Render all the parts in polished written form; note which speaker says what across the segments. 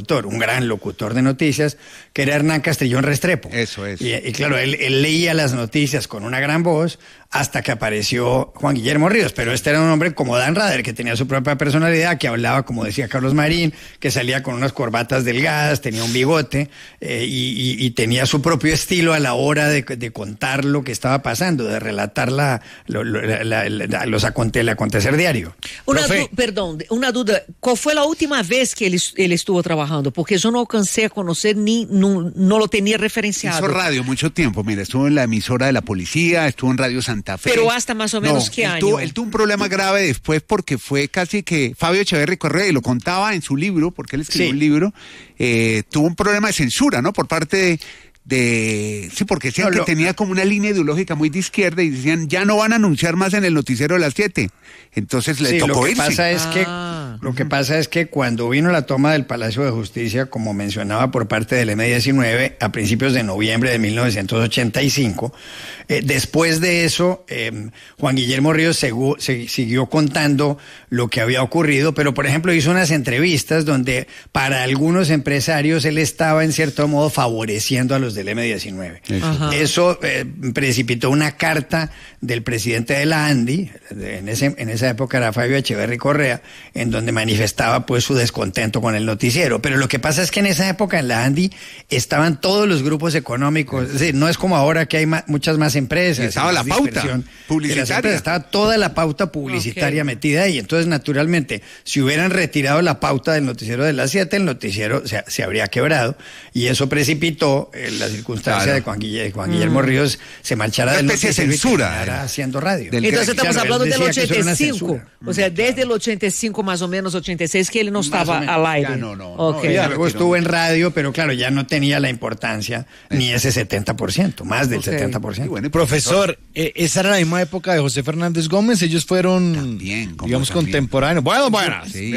Speaker 1: locutor, un gran locutor de noticias, que era Hernán Castrillón Restrepo.
Speaker 2: Eso es.
Speaker 1: Y claro, él leía las noticias con una gran voz hasta que apareció Juan Guillermo Ríos, pero este era un hombre como Dan Rather, que tenía su propia personalidad, que hablaba, como decía Carlos Marín, que salía con unas corbatas delgadas, tenía un bigote, y tenía su propio estilo a la hora de contar lo que estaba pasando, de relatar el acontecer diario.
Speaker 3: Una duda, ¿cuál fue la última vez que él estuvo trabajando? Porque yo no alcancé a conocer no lo tenía referenciado.
Speaker 2: Hizo radio mucho tiempo, mira, estuvo en la emisora de la policía, estuvo en Radio Santa Fe.
Speaker 3: Pero hasta más o menos ¿qué año?
Speaker 2: Él tuvo un problema grave después porque fue casi que Fabio Echeverry Correa, y lo contaba en su libro, porque él escribió un libro, tuvo un problema de censura, ¿no? Por parte sí, porque decían que tenía como una línea ideológica muy de izquierda y decían, ya no van a anunciar más en el noticiero de las 7. Entonces le tocó irse.
Speaker 1: Lo que pasa es que cuando vino la toma del Palacio de Justicia, como mencionaba por parte del M-19, a principios de noviembre de 1985, después de eso, Juan Guillermo Ríos siguió contando lo que había ocurrido, pero por ejemplo hizo unas entrevistas donde para algunos empresarios él estaba en cierto modo favoreciendo a los del M-19. Eso precipitó una carta del presidente de la ANDI, en esa época era Fabio Echeverry Correa, en donde manifestaba pues su descontento con el noticiero. Pero lo que pasa es que en esa época en la ANDI estaban todos los grupos económicos, es decir, no es como ahora que hay muchas más empresas.
Speaker 2: Estaba la pauta publicitaria.
Speaker 1: Estaba toda la pauta publicitaria metida ahí. Entonces, naturalmente, si hubieran retirado la pauta del noticiero de las 7, el noticiero se habría quebrado, y eso precipitó la circunstancia de Juan Guillermo Ríos se marchara del noticiero
Speaker 2: y quedara
Speaker 1: haciendo radio.
Speaker 3: Entonces estamos hablando del 85, o sea, desde el 85 más o menos 86 que él no estaba al aire.
Speaker 1: Luego estuvo en radio, pero claro, ya no tenía la importancia ni ese 70%, más del 70%.
Speaker 4: Bueno, profesor, esa era la misma época de José Fernández Gómez, ellos fueron
Speaker 2: también,
Speaker 4: digamos contemporáneos. Buenas.
Speaker 2: Sí,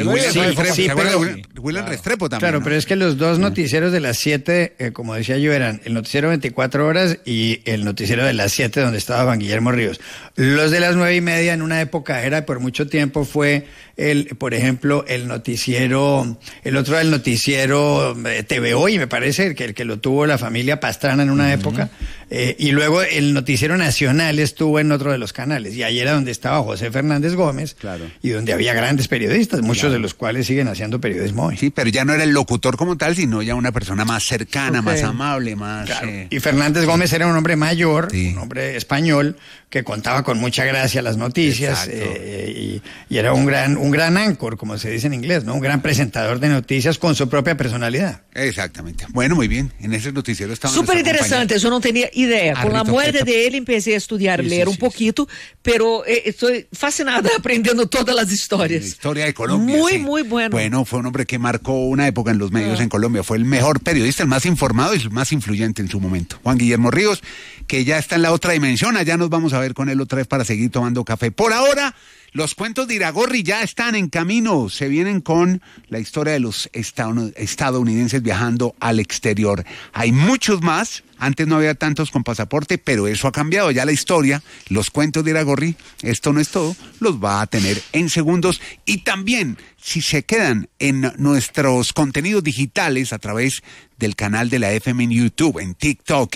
Speaker 2: William Restrepo también.
Speaker 1: Claro,
Speaker 2: ¿no?
Speaker 1: pero es que los dos noticieros de las 7, como decía yo, eran el noticiero 24 horas y el noticiero de las 7 donde estaba Juan Guillermo Ríos. Los de las 9:30 en una época por mucho tiempo fue por ejemplo, el otro era el noticiero TV Hoy, me parece, el que lo tuvo la familia Pastrana en una época, y luego el noticiero nacional estuvo en otro de los canales, y ahí era donde estaba José Fernández Gómez, y donde había grandes periodistas, muchos de los cuales siguen haciendo periodismo hoy.
Speaker 2: Sí, pero ya no era el locutor como tal, sino ya una persona más cercana, más amable, más...
Speaker 1: Claro. Y Fernández Gómez era un hombre mayor, un hombre español, que contaba con mucha gracia las noticias, y era un gran anchor, como se dice en inglés, ¿no? Un gran presentador de noticias con su propia personalidad.
Speaker 2: Exactamente. Bueno, muy bien. En ese noticiero estaba...
Speaker 3: Súper interesante, yo no tenía idea. Con la muerte de él empecé a estudiar, leer un poquito, pero estoy fascinada aprendiendo todas las historias.
Speaker 2: La historia de Colombia.
Speaker 3: Muy bueno.
Speaker 2: Bueno, fue un hombre que marcó una época en los medios en Colombia. Fue el mejor periodista, el más informado y el más influyente en su momento. Juan Guillermo Ríos, que ya está en la otra dimensión. Allá nos vamos a ver con él otra vez para seguir tomando café. Por ahora, los cuentos de Iragorri ya están en camino. Se vienen con la historia de los estadounidenses viajando al exterior. Hay muchos más. Antes no había tantos con pasaporte, pero eso ha cambiado. Ya la historia, los cuentos de Iragorri, esto no es todo, los va a tener en segundos. Y también, si se quedan en nuestros contenidos digitales a través del canal de la FM en YouTube, en TikTok,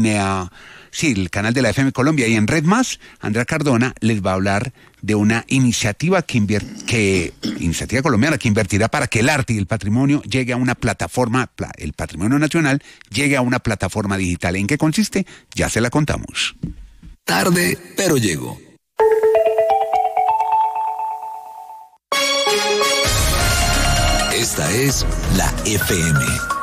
Speaker 2: el canal de la FM Colombia y en Red Más, Andrea Cardona les va a hablar de una iniciativa iniciativa colombiana que invertirá para que el arte y el patrimonio llegue a una plataforma, el patrimonio nacional llegue a una plataforma digital. ¿En qué consiste? Ya se la contamos.
Speaker 5: Tarde, pero llego. Esta es la FM.